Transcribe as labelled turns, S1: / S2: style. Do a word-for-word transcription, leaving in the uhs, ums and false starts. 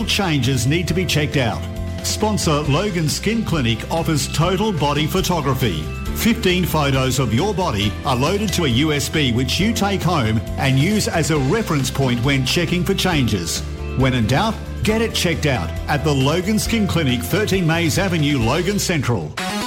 S1: changes need to be checked out. Sponsor Logan Skin Clinic offers total body photography. fifteen photos of your body are loaded to a U S B which you take home and use as a reference point when checking for changes. When in doubt, get it checked out at the Logan Skin Clinic, thirteen Mays Avenue, Logan Central.